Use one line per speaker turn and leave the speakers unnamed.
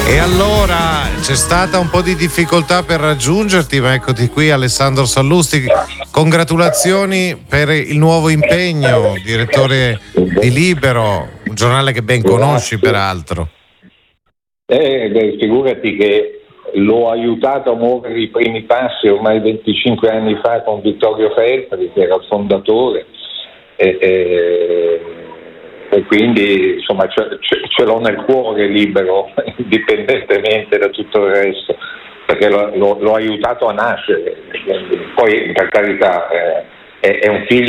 E allora c'è stata un po' di difficoltà per raggiungerti, ma eccoti qui, Alessandro Sallusti. Congratulazioni per il nuovo impegno, direttore di Libero, un giornale che ben conosci peraltro.
Figurati che l'ho aiutato a muovere i primi passi ormai 25 anni fa con Vittorio Feltri, che era il fondatore, e quindi insomma ce l'ho nel cuore Libero, indipendentemente da tutto il resto, perché l'ho aiutato a nascere. Poi per carità è un figlio